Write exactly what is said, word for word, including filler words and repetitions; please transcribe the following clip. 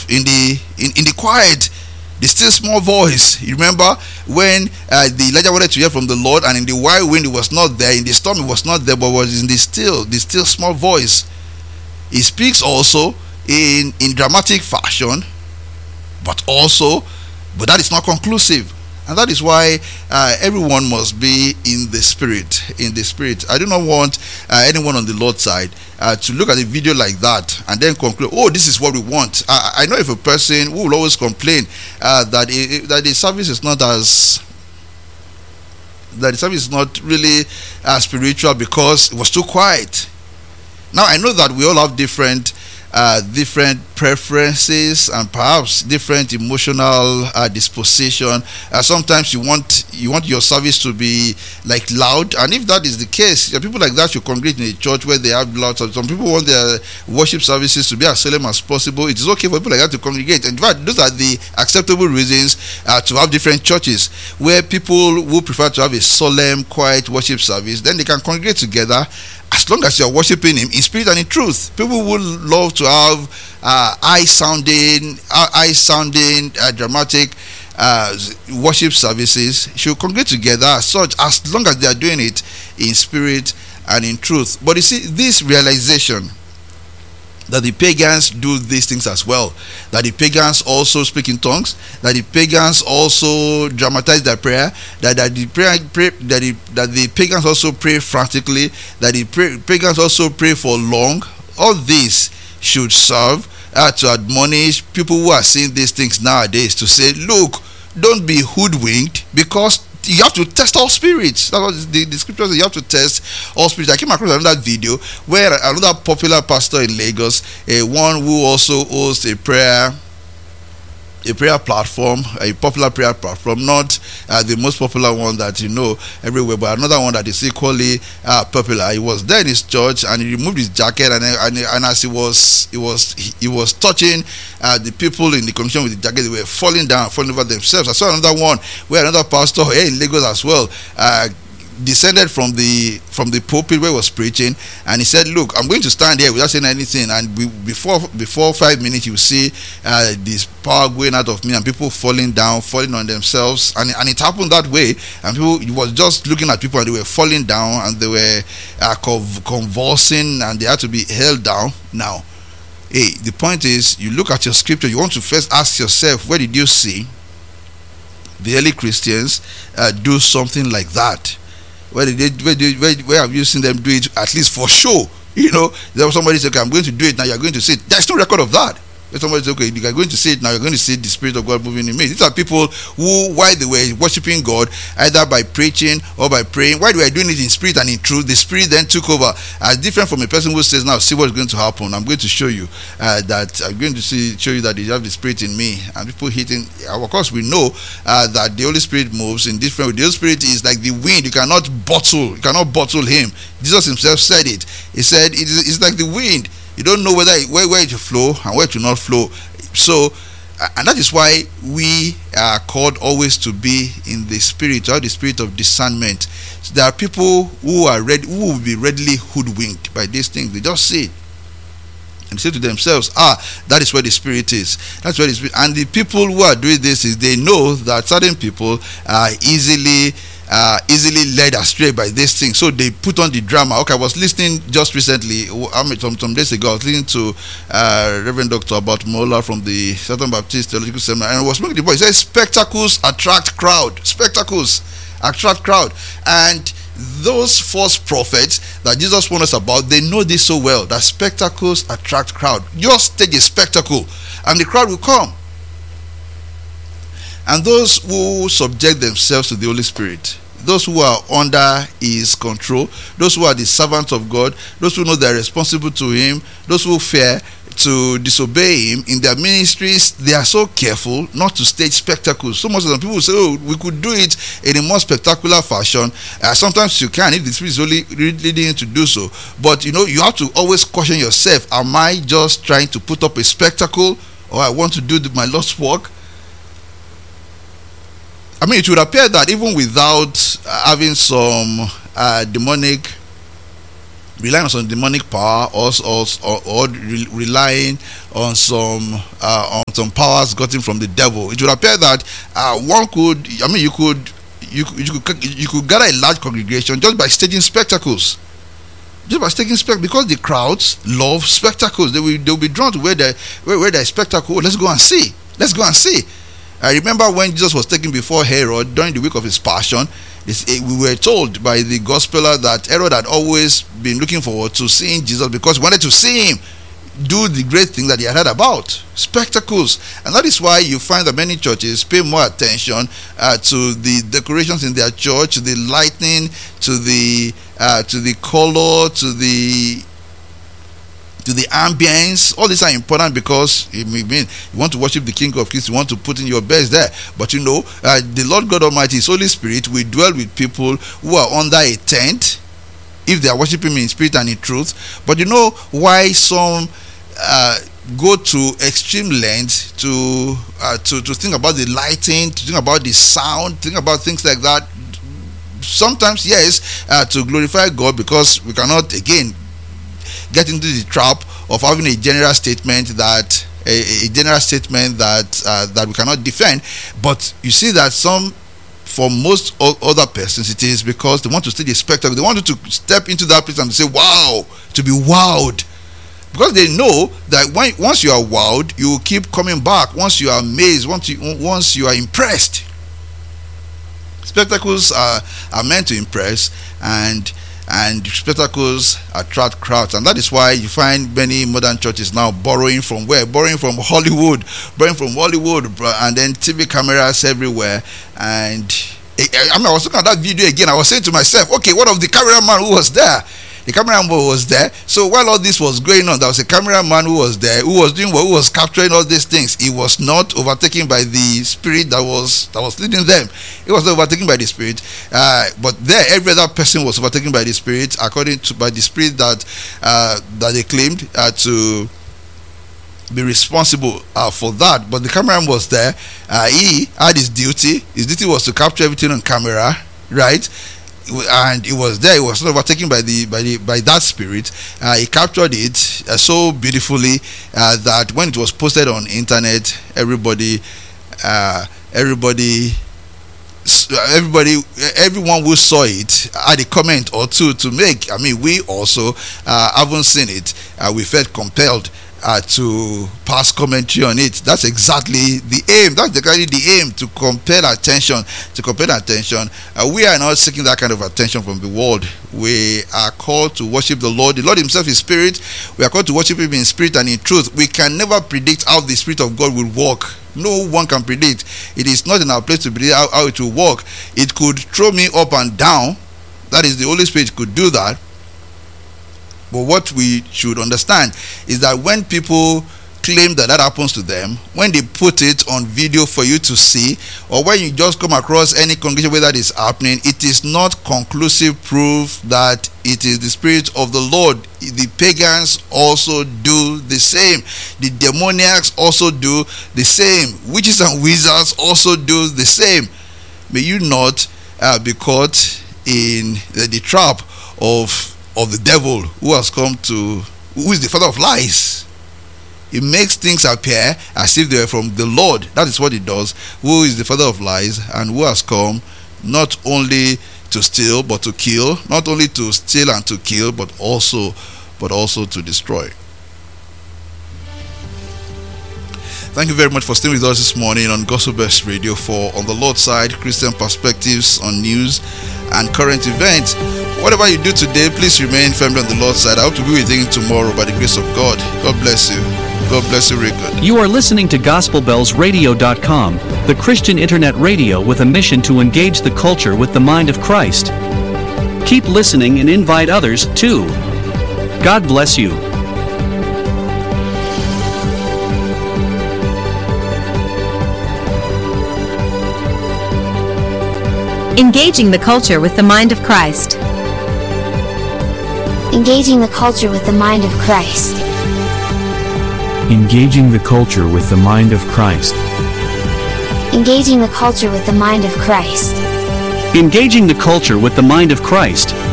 in the in, in the quiet, the still small voice. You remember when uh, the Elijah wanted to hear from the Lord, and in the wild wind it was not there, in the storm it was not there, but was in the still, the still small voice. He speaks also in in dramatic fashion, but also, but that is not conclusive. And that is why uh, everyone must be in the spirit. In the spirit. I do not want uh, anyone on the Lord's side uh, to look at a video like that and then conclude, oh, this is what we want. I, I know if a person who will always complain uh, that it, that the service is not as that the service is not really uh, spiritual because it was too quiet. Now I know that we all have different Uh, different preferences and perhaps different emotional uh, disposition. Uh, sometimes you want you want your service to be like loud, and if that is the case, people like that should congregate in a church where they have loud. Some people want their worship services to be as solemn as possible. It is okay for people like that to congregate. In fact, those are the acceptable reasons uh, to have different churches where people who prefer to have a solemn, quiet worship service, then they can congregate together. As long as you are worshiping him in spirit and in truth. People would love to have uh, high sounding, uh, high sounding, uh, dramatic uh, worship services. Should congregate together as such, as long as they are doing it in spirit and in truth. But you see, this realization that the pagans do these things as well, that the pagans also speak in tongues, that the pagans also dramatize their prayer, that, that the prayer pray, that, the, that the pagans also pray frantically, that the pray, pagans also pray for long. All this should serve uh, to admonish people who are seeing these things nowadays to say, look, don't be hoodwinked, because you have to test all spirits. That's what the, the scripture says. You have to test all spirits. I came across another video where another popular pastor in Lagos, a one who also hosts a prayer a prayer platform, a popular prayer platform, not uh, the most popular one that you know everywhere, but another one that is equally uh, popular. He was there in his church and he removed his jacket, and and, and as he was he was he, he was touching uh, the people in the commission with the jacket, they were falling down, falling over themselves. I saw another one where another pastor here in Lagos as well uh, descended from the from the pulpit where he was preaching, and he said, look, I'm going to stand here without saying anything, and we, before before five minutes you see uh, this power going out of me and people falling down, falling on themselves, and, and it happened that way, and people, he was just looking at people and they were falling down and they were uh, convulsing and they had to be held down. Now, hey, the point is, you look at your scripture, you want to first ask yourself, where did you see the early Christians uh, do something like that? Where did they, where, did, where, where have you seen them do it, at least for show? You know, there was somebody said, okay, I'm going to do it now, you're going to see it. There's no record of that. If somebody said, okay, you're going to see it now, you're going to see the Spirit of God moving in me. These are people who, while they were worshiping God, either by preaching or by praying, while they were doing it in spirit and in truth, the Spirit then took over. As different from a person who says, now see what's going to happen. I'm going to show you uh, that, I'm going to see, show you that you have the Spirit in me. And people hitting, of course we know uh, that the Holy Spirit moves in different ways. The Holy Spirit is like the wind. You cannot bottle, you cannot bottle him. Jesus himself said it. He said, it is, it's like the wind. You don't know whether it, where, where it will flow and where it will not flow. So, uh, and that is why we are called always to be in the spirit, or the spirit of discernment. So there are people who are ready, who will be readily hoodwinked by these things. They just see it and say to themselves, ah, that is where the spirit is. That's where the spirit. And the people who are doing this is they know that certain people are easily Uh, easily led astray by this thing, so they put on the drama. Okay, I was listening just recently, some, some days ago, I was listening to uh, Reverend Doctor about Mola from the Southern Baptist Theological Seminary, and I was making the point. He says spectacles attract crowd. Spectacles attract crowd, and those false prophets that Jesus warned us about, they know this so well, that spectacles attract crowd. Just take a spectacle, and the crowd will come. And those who subject themselves to the Holy Spirit, those who are under his control, those who are the servants of God, those who know they are responsible to him, those who fear to disobey him in their ministries, they are so careful not to stage spectacles. So most of the people say, oh, we could do it in a more spectacular fashion. Uh, sometimes you can, if the Spirit is only leading you to do so. But you know, you have to always caution yourself. Am I just trying to put up a spectacle, or I want to do the, my Lord's work? I mean, it would appear that even without uh, having some uh, demonic relying on some demonic power, or or, or, or re- relying on some uh, on some powers gotten from the devil. It would appear that uh, one could, I mean, you could you could, you could you could gather a large congregation just by staging spectacles. Just by staging spectacles, because the crowds love spectacles. They will they will be drawn to where the where, where there's spectacle. Let's go and see. Let's go and see. I remember when Jesus was taken before Herod during the week of his passion. We were told by the gospeler that Herod had always been looking forward to seeing Jesus because he wanted to see him do the great thing that he had heard about, spectacles. And that is why you find that many churches pay more attention uh, to the decorations in their church, to the lighting, to the uh, to the color, to the to the ambience. All these are important because I mean, you want to worship the King of Kings, you want to put in your best there. But you know, uh, the Lord God Almighty, His Holy Spirit, will dwell with people who are under a tent if they are worshiping Him in spirit and in truth. But you know why some uh, go to extreme lengths to uh, to to think about the lighting, to think about the sound, think about things like that. Sometimes, yes, uh, to glorify God, because we cannot again get into the trap of having a general statement that a, a general statement that uh, that we cannot defend. But you see that some, for most other persons, it is because they want to stage a spectacle. They want to step into that place and say, wow, to be wowed. Because they know that when once you are wowed, you will keep coming back. Once you are amazed, once you once you are impressed. Spectacles are, are meant to impress, and and spectacles attract crowds, and that is why you find many modern churches now borrowing from where? Borrowing from Hollywood, borrowing from Hollywood, and then T V cameras everywhere. And I mean, I was looking at that video again. I was saying to myself, okay, what of the cameraman who was there? The cameraman was there. So while all this was going on, there was a cameraman who was there, who was doing what, who was capturing all these things. He was not overtaken by the spirit that was that was leading them. He was not overtaken by the spirit. Uh, but there, every other person was overtaken by the spirit, according to by the spirit that uh, that they claimed uh, to be responsible uh, for that. But the cameraman was there. Uh, he had his duty. His duty was to capture everything on camera, right? And it was there. It was not overtaken by the by the by that spirit. Uh, he captured it uh, so beautifully uh, that when it was posted on internet, everybody, uh, everybody, everybody, everyone who saw it had a comment or two to make. I mean, we also uh, haven't seen it. Uh, we felt compelled Uh, to pass commentary on it. That's exactly the aim. That's exactly the aim, to compel attention. To compel attention. Uh, we are not seeking that kind of attention from the world. We are called to worship the Lord. The Lord Himself is Spirit. We are called to worship Him in spirit and in truth. We can never predict how the Spirit of God will work. No one can predict. It is not in our place to predict how, how it will work. It could throw me up and down. That is, the Holy Spirit could do that. But what we should understand is that when people claim that that happens to them, when they put it on video for you to see, or when you just come across any congregation where that is happening, it is not conclusive proof that it is the Spirit of the Lord. The pagans also do the same. The demoniacs also do the same. Witches and wizards also do the same. May you not uh, be caught in the, the trap of of the devil, who has come to, who is the father of lies. He makes things appear as if they are from the Lord. That is what he does. Who is the father of lies, and who has come not only to steal but to kill, not only to steal and to kill, but also but also to destroy. Thank you very much for staying with us this morning on Gospel Best Radio for On the Lord's Side, Christian perspectives on news and current events. Whatever you do today, please remain firmly on the Lord's side. I hope to be with you tomorrow by the grace of God. God bless you. God bless you, Rick. You are listening to Gospel Bells Radio dot com, the Christian internet radio with a mission to engage the culture with the mind of Christ. Keep listening and invite others too. God bless you. Engaging the culture with the mind of Christ. Engaging the culture with the mind of Christ. Engaging the culture with the mind of Christ. Engaging the culture with the mind of Christ. Engaging the culture with the mind of Christ.